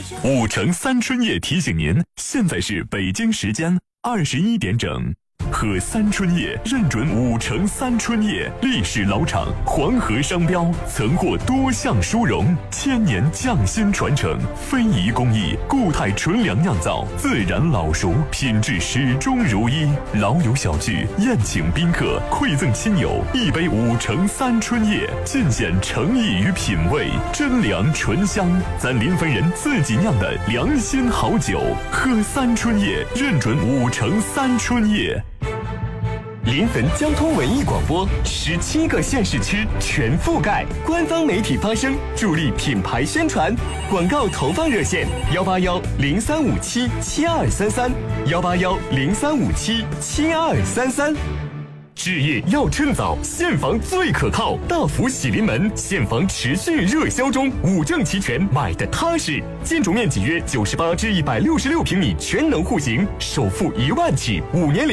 5城3春夜提醒您，现在是北京时间21点整。喝三春叶认准5城3春叶，历史老厂，黄河商标，曾获多项殊荣，1000年匠心传承，非遗工艺，固态纯粮酿造，自然老熟，品质始终如一。老友小聚，宴请宾客，馈赠亲友，一杯5城3春叶，尽显诚意与品味，真粮醇香，咱临汾人自己酿的良心好酒。喝三春叶，认准5城3春叶。 临汾交通文艺广播，17个县市区全覆盖，官方媒体发声，助力品牌宣传。广告投放热线：181-0357-7233，181-0357-7233。置业要趁早，现房最可靠。大福喜临门，现房持续热销中，5证齐全，买的踏实。建筑面积约98至166平米，全能户型，首付1万起，5年